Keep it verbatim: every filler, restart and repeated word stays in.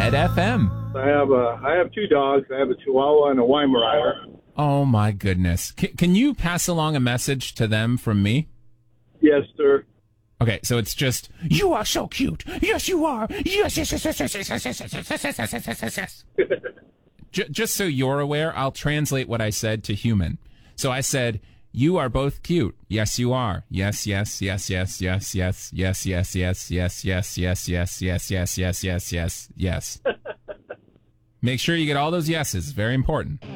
Red F M. I have a, I have two dogs. I have a Chihuahua and a Weimaraner. Oh, my goodness. C- can you pass along a message to them from me? Yes, sir. Okay, so it's just, you are so cute. Yes, you are. Yes, yes, yes, yes, yes, yes, yes, yes, yes, yes, yes, yes, yes, yes, yes, yes. J- just so you're aware, I'll translate what I said to human. So I said, you are both cute. Yes, you are. Yes, yes, yes, yes, yes, yes, yes, yes, yes, yes, yes, yes, yes, yes, yes, yes, yes, yes, yes. Make sure you get all those yeses. Very important.